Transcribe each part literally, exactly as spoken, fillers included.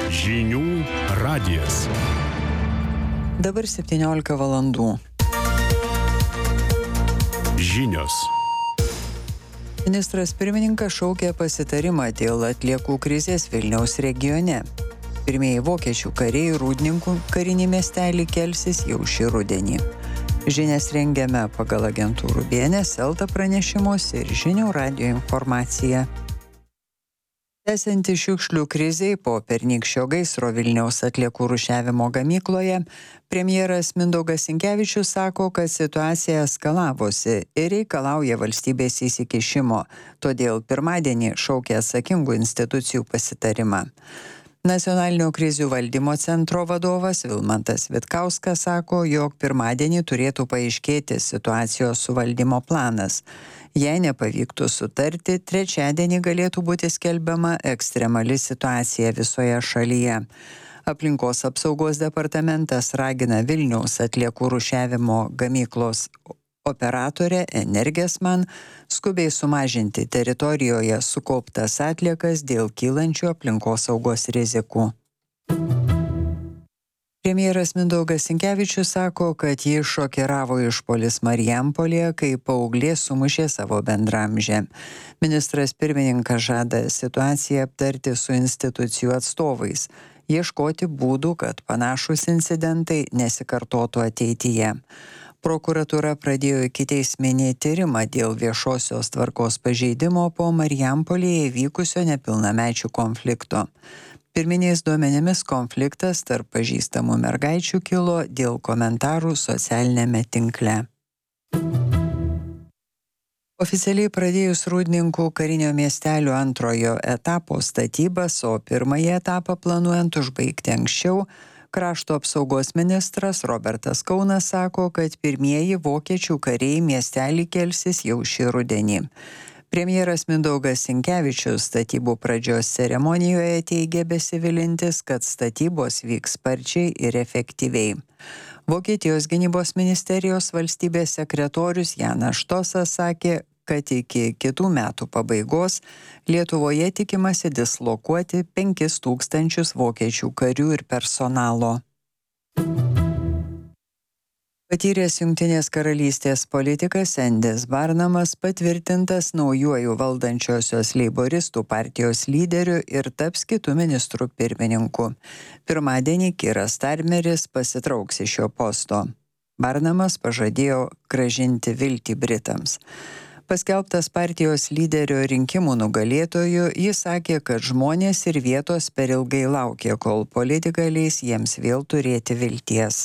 Žinių radijas. Dabar septyniolika valandų. Žinios. Ministras pirmininkas šaukė pasitarimą dėl atliekų krizės Vilniaus regione. Pirmieji vokiečių kariai Rūdninkų karinį miestelį kelsis jau šį rudenį. Žinias rengiame pagal agentūrų B N S, Elta pranešimus ir Žinių radijo informaciją. Tęsiantis šiukšlių krizei po pernykščio gaisro Vilniaus atliekų rūšiavimo gamykloje, premjeras Mindaugas Sinkevičius sako, kad situacija eskalavosi ir reikalauja valstybės įsikišimo, todėl pirmadienį šaukė atsakingų institucijų pasitarimą. Nacionalinio krizių valdymo centro vadovas Vilmantas Vitkauskas sako, jog pirmadienį turėtų paaiškėti situacijos suvaldymo planas. Jei nepavyktų sutarti, trečiadienį galėtų būti skelbiama ekstremali situacija visoje šalyje. Aplinkos apsaugos departamentas ragina Vilniaus atliekų rūšiavimo gamyklos operatorė Energesman skubiai sumažinti teritorijoje sukauptas atliekas dėl kylančių aplinkosaugos rizikų. Premjeras Mindaugas Sinkevičius sako, kad jį šokiravo išpuolis Marijampolėje, kai paauglė sumušė savo bendramžę. Ministras pirmininkas žada situaciją aptarti su institucijų atstovais, ieškoti būdų, kad panašūs incidentai nesikartotų ateityje. Prokuratūra pradėjo ikiteisminį tyrimą dėl viešosios tvarkos pažeidimo po Marijampolėje vykusio nepilnamečių konflikto. Pirminiais duomenimis konfliktas tarp pažįstamų mergaičių kilo dėl komentarų socialinėme tinkle. Oficialiai pradėjus Rūdninkų karinio miestelio antrojo etapo statybas, o pirmąjį etapą planuojant užbaigti anksčiau, Krašto apsaugos ministras Robertas Kaunas sako, kad pirmieji vokiečių kariai miestelį kelsis jau šį rudenį. Premjeras Mindaugas Sinkevičius statybų pradžios ceremonijoje teigė besivilintis, kad statybos vyks sparčiai ir efektyviai. Vokietijos gynybos ministerijos valstybės sekretorius Janas Štosas sakė, kad iki kitų metų pabaigos Lietuvoje tikimasi dislokuoti penkis tūkstančius vokiečių karių ir personalo. Patyręs Jungtinės karalystės politikas Endis Barnamas patvirtintas naujuoju valdančiosios leiboristų partijos lyderiu ir taps kitų ministrų pirmininku. Pirmadienį Kiras Starmeris pasitrauks iš šio posto. Barnamas pažadėjo grąžinti viltį Britams. Paskelbtas partijos lyderio rinkimų nugalėtoju, jis sakė, kad žmonės ir vietos per ilgai laukė, kol politika leis jiems vėl turėti vilties.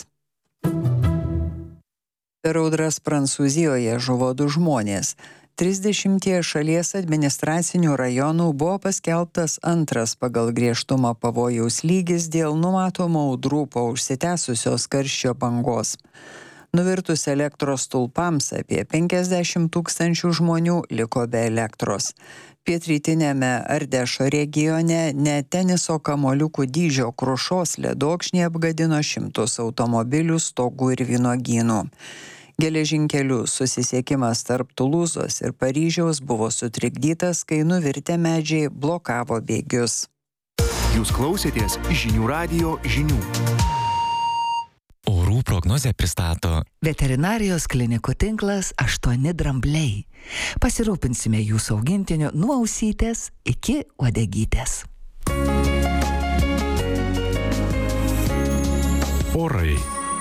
Per audras Prancūzijoje žuvo du žmonės. Trisdešimtyje šalies administracinių rajonų buvo paskelbtas antras pagal griežtumą pavojaus lygis dėl numatomų audrų po užsitęsusios karščio bangos. Nuvirtus elektros stulpams apie penkiasdešimt tūkstančių žmonių liko be elektros. Pietrytinėme Ardešo regione ne teniso kamuoliukų dydžio krušos ledokšnį apgadino šimtus automobilių, stogų ir vynogynų. Geležinkelių susisiekimas tarp Tulūzos ir Paryžiaus buvo sutrikdytas, kai nuvirtę medžiai blokavo bėgius. Jūs klausėtės Žinių radijo žinių. Orų prognozę pristato Veterinarijos klinikų tinklas aštuoni drambliai. Pasirūpinsime jūsų augintiniu nuo ausytės iki uodegytės. Orai.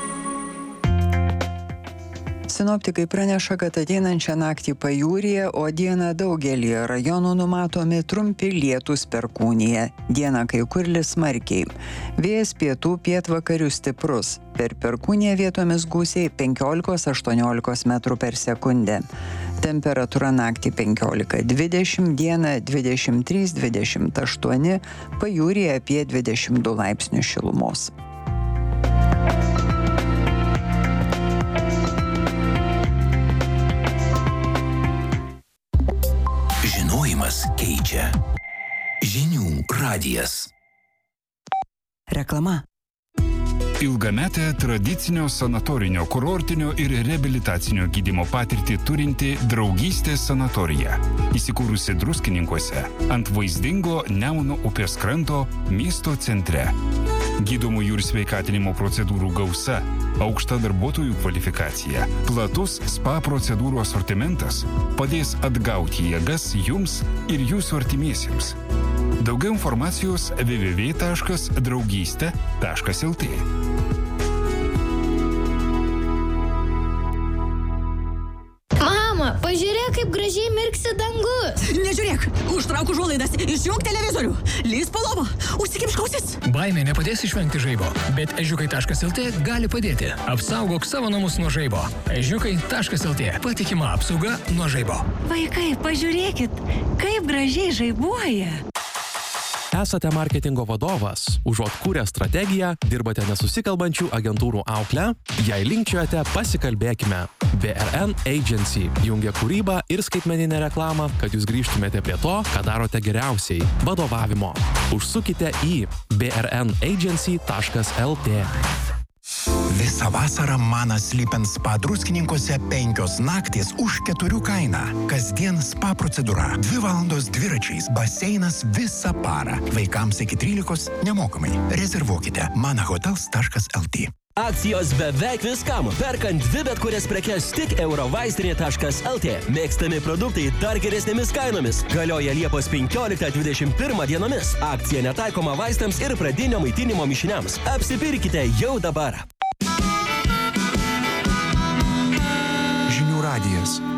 Sinoptikai praneša, kad ateinančią naktį pajūryje, o dieną daugelyje rajonų numatomi trumpi lietūs perkūnija. Dieną kai kur lis smarkiai. Vėjas pietų pietvakarių stiprus. Per perkūniją vietomis gūsiai penkiolika aštuoniolika metrų per sekundę. Temperatūra naktį penkiolika dvidešimt, dieną dvidešimt trys dvidešimt aštuoni, pajūryje apie dvidešimt du laipsnių šilumos. Žinojimas keičia. Žinių radijas. Reklama. Ilgametę tradicinio sanatorinio, kurortinio ir reabilitacinio gydymo patirtį turinti Draugystės sanatorija, įsikūrusi Druskininkuose ant vaizdingo Nemuno upės kranto miesto centre. Gydomųjų ir sveikatinimo procedūrų gausa, aukšta darbuotojų kvalifikacija, platus spa procedūrų asortimentas padės atgauti jėgas jums ir jūsų artimiesiems. Daugiau informacijos w w w taškas draugystė taškas l t. Mama, pažiūrėk, kaip gražiai mirksi dangus. Nežiūrėk, užtrauk užuolaidas, išjunk televizorių, lįsk po lovą, užsikimšk ausis. Baimė nepadės išvengti žaibo, bet ežiukai taškas l t gali padėti. Apsaugok savo namus nuo žaibo. ežiukai taškas l t. Patikima apsauga nuo žaibo. Vaikai, pažiūrėkit, kaip gražiai žaibuoja. Esate marketingo vadovas, užuot kūrę strategiją, dirbate nesusikalbančių agentūrų auklę, jei linkčiojate, pasikalbėkime. B R N Agency jungia kūrybą ir skaitmeninę reklamą, kad jūs grįžtumėte prie to, ką darote geriausiai – vadovavimo. Užsukite į b r n agency taškas l t. Visą vasarą Manas Sleep Spa Druskininkuose penkios naktys už keturių kainą. Kasdien spa procedūra, dvi valandos dviračiais, baseinas visą parą. Vaikams iki trylikos nemokamai. Rezervuokite manahotels taškas l t. Akcijos beveik viskam. Perkant dvi bet kurias prekes tik eurovaistinė taškas l t. Mėgstami produktai dar geresnėmis kainomis. Galioja Liepos penkioliktą dvidešimt pirmą dienomis. Akcija netaikoma vaistams ir pradinio maitinimo mišiniams. Apsipirkite jau dabar. Žinių radijas.